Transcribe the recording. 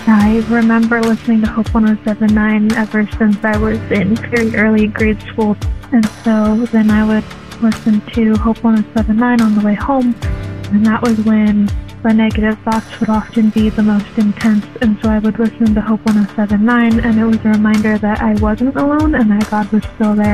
I remember listening to Hope 107.9 ever since I was in very early grade school. And so then I would listen to Hope 107.9 on the way home. And that was when the negative thoughts would often be the most intense. And so I would listen to Hope 107.9, and it was a reminder that I wasn't alone and that God was still there.